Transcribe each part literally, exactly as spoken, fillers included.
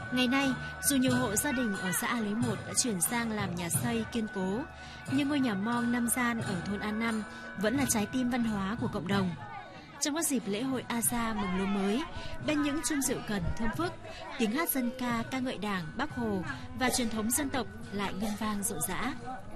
Ngày nay, dù nhiều hộ gia đình ở xã A Lưới một đã chuyển sang làm nhà xây kiên cố, nhưng ngôi nhà Mong Năm Gian ở thôn An Năm vẫn là trái tim văn hóa của cộng đồng. Trong các dịp lễ hội A Gia mừng lúa mới, bên những chung rượu cần thơm phức, tiếng hát dân ca ca ngợi Đảng, Bác Hồ và truyền thống dân tộc lại ngân vang rộn rã.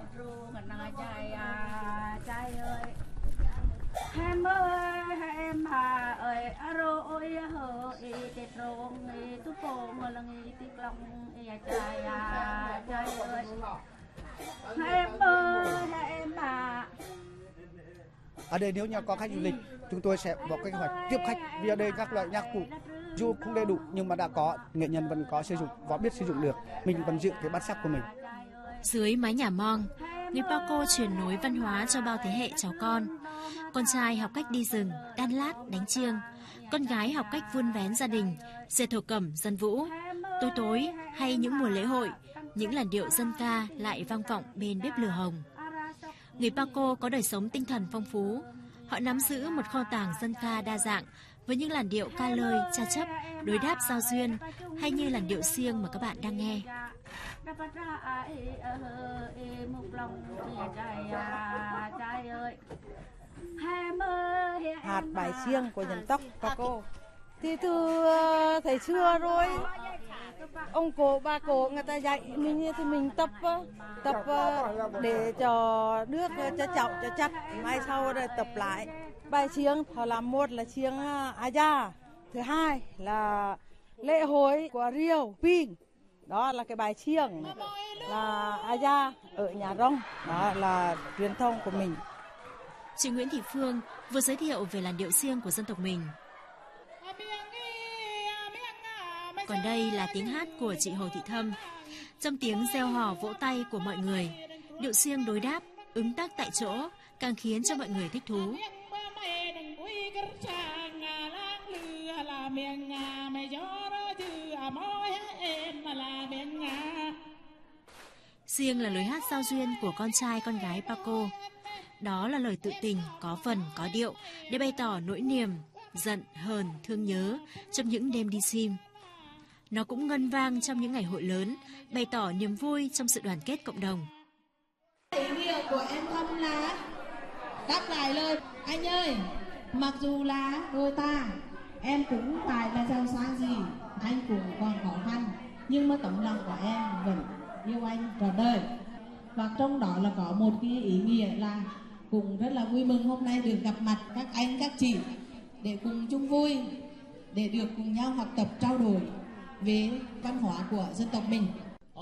Em ơi, em hà ơi, aro ơi hờ, e tết rong, e tu po malang e tik long, e chai à, chai ơi. Em ơi, em hà. Ở đây nếu như có khách du lịch, chúng tôi sẽ có kế hoạch tiếp khách. Vì ở đây các loại nhạc cụ dù không đầy đủ nhưng mà đã có, nghệ nhân vẫn có sử dụng và biết sử dụng được. Mình vẫn giữ cái bản sắc của mình. Dưới mái nhà Mong, người Paco truyền nối văn hóa cho bao thế hệ cháu con. Con trai học cách đi rừng, đan lát, đánh chiêng. Con gái học cách vun vén gia đình, dệt thổ cẩm, dân vũ. Tối tối hay những mùa lễ hội, những làn điệu dân ca lại vang vọng bên bếp lửa hồng. Người Paco có đời sống tinh thần phong phú. Họ nắm giữ một kho tàng dân ca đa dạng với những làn điệu ca lơi, cha chấp, đối đáp giao duyên hay như làn điệu xiêng mà các bạn đang nghe. Hát bài xiêng của dân tộc Paco thì từ thời xưa rồi, ông cố bà cố người ta dạy mình thì mình tập tập để cho nước cho chậu cho chắc, mai sau rồi tập lại. Bài xiêng họ làm một là xiêng A Gia, thứ hai là lễ hội của Rio Pin, đó là cái bài xiêng là A Gia ở nhà Rông, đó là truyền thống của mình. Chị Nguyễn Thị Phương vừa giới thiệu về làn điệu xiêng của dân tộc mình. Còn đây là tiếng hát của chị Hồ Thị Thâm. Trong tiếng reo hò vỗ tay của mọi người, điệu xiêng đối đáp, ứng tác tại chỗ càng khiến cho mọi người thích thú. Xiêng là lối hát giao duyên của con trai con gái Paco. Đó là lời tự tình, có phần, có điệu để bày tỏ nỗi niềm, giận, hờn, thương nhớ trong những đêm đi sim. Nó cũng ngân vang trong những ngày hội lớn, bày tỏ niềm vui trong sự đoàn kết cộng đồng. Ý nghĩa của em Thâm là đáp lại lời anh ơi, mặc dù là đôi ta, em cũng tại là giàu sang gì, anh cũng còn khó khăn, nhưng mà tấm lòng của em vẫn yêu anh trọn đời. Và trong đó là có một cái ý nghĩa là cũng rất là vui mừng hôm nay được gặp mặt các anh các chị để cùng chung vui, để được cùng nhau học tập trao đổi về văn hóa của dân tộc mình.